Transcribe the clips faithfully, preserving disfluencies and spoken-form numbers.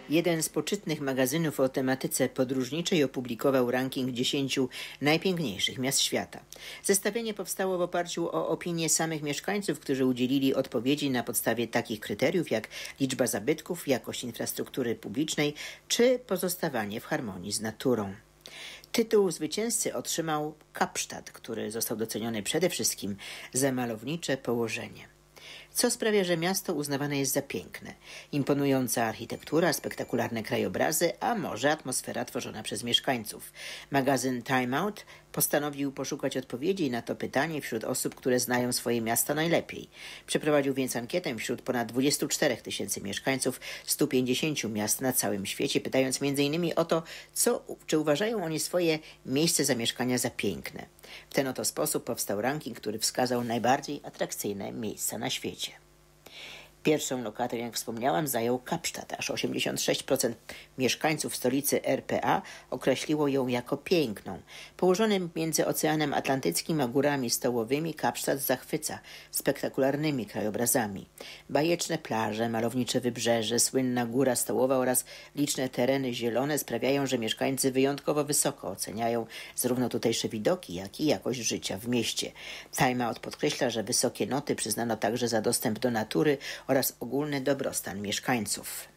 Jeden z poczytnych magazynów o tematyce podróżniczej opublikował ranking dziesięciu najpiękniejszych miast świata. Zestawienie powstało w oparciu o opinie samych mieszkańców, którzy udzielili odpowiedzi na podstawie takich kryteriów jak liczba zabytków, jakość infrastruktury publicznej czy pozostawanie w harmonii z naturą. Tytuł zwycięzcy otrzymał Kapsztad, który został doceniony przede wszystkim za malownicze położenie. Co sprawia, że miasto uznawane jest za piękne. Imponująca architektura, spektakularne krajobrazy, a może atmosfera tworzona przez mieszkańców. Magazyn Time Out postanowił poszukać odpowiedzi na to pytanie wśród osób, które znają swoje miasta najlepiej. Przeprowadził więc ankietę wśród ponad dwudziestu czterech tysięcy mieszkańców stu pięćdziesięciu miast na całym świecie, pytając między innymi o to, co, czy uważają oni swoje miejsce zamieszkania za piękne. W ten oto sposób powstał ranking, który wskazał najbardziej atrakcyjne miejsca na świecie. Pierwszą lokatę, jak wspomniałam, zajął Kapsztad. Aż osiemdziesiąt sześć procent mieszkańców stolicy R P A określiło ją jako piękną. Położony między Oceanem Atlantyckim a górami stołowymi, Kapsztad zachwyca spektakularnymi krajobrazami. Bajeczne plaże, malownicze wybrzeże, słynna góra stołowa oraz liczne tereny zielone sprawiają, że mieszkańcy wyjątkowo wysoko oceniają zarówno tutejsze widoki, jak i jakość życia w mieście. Time Out podkreśla, że wysokie noty przyznano także za dostęp do natury oraz ogólny dobrostan mieszkańców.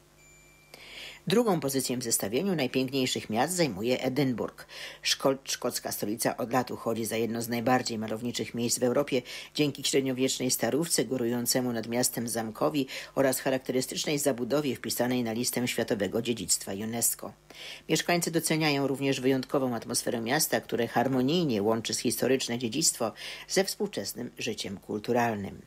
Drugą pozycję w zestawieniu najpiękniejszych miast zajmuje Edynburg. Szko- szkocka stolica od lat uchodzi za jedno z najbardziej malowniczych miejsc w Europie dzięki średniowiecznej starówce, górującemu nad miastem zamkowi oraz charakterystycznej zabudowie wpisanej na listę Światowego Dziedzictwa UNESCO. Mieszkańcy doceniają również wyjątkową atmosferę miasta, które harmonijnie łączy historyczne dziedzictwo ze współczesnym życiem kulturalnym.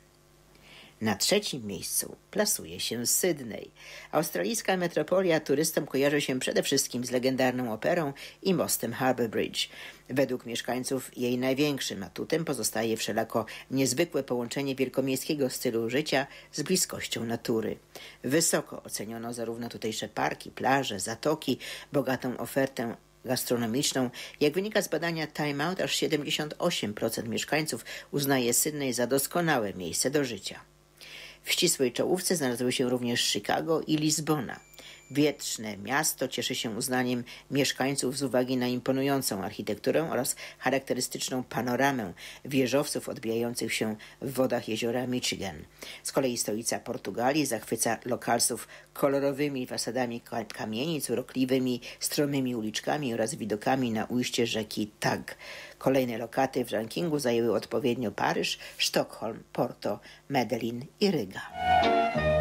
Na trzecim miejscu plasuje się Sydney. Australijska metropolia turystom kojarzy się przede wszystkim z legendarną operą i mostem Harbour Bridge. Według mieszkańców jej największym atutem pozostaje wszelako niezwykłe połączenie wielkomiejskiego stylu życia z bliskością natury. Wysoko oceniono zarówno tutejsze parki, plaże, zatoki, bogatą ofertę gastronomiczną. Jak wynika z badania Time Out, aż siedemdziesiąt osiem procent mieszkańców uznaje Sydney za doskonałe miejsce do życia. W ścisłej czołówce znalazły się również Chicago i Lizbona. Wietrzne miasto cieszy się uznaniem mieszkańców z uwagi na imponującą architekturę oraz charakterystyczną panoramę wieżowców odbijających się w wodach jeziora Michigan. Z kolei stolica Portugalii zachwyca lokalsów kolorowymi fasadami kamienic, urokliwymi, stromymi uliczkami oraz widokami na ujście rzeki Tag. Kolejne lokaty w rankingu zajęły odpowiednio Paryż, Sztokholm, Porto, Medellin i Ryga.